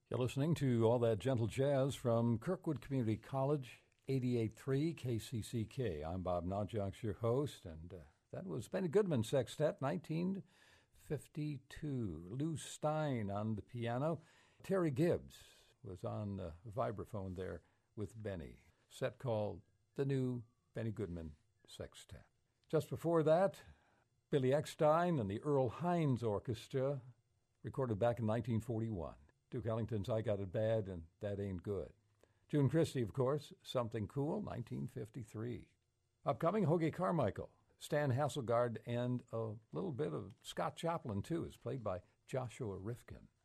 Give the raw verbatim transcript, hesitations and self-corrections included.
You're listening to all that gentle jazz from Kirkwood Community College, eighty-eight point three K C C K. I'm Bob Nadjaks, your host, and uh, that was Benny Goodman Sextet, nineteen fifty-two. Lou Stein on the piano. Terry Gibbs was on the vibraphone there with Benny. Set called The New Benny Goodman Sextet. Just before that, Billy Eckstine and the Earl Hines Orchestra, recorded back in nineteen forty-one. Duke Ellington's I Got It Bad and That Ain't Good. June Christy, of course, Something Cool, nineteen fifty-three. Upcoming, Hoagy Carmichael, Stan Hasselgaard, and a little bit of Scott Joplin, too, is played by Joshua Rifkin.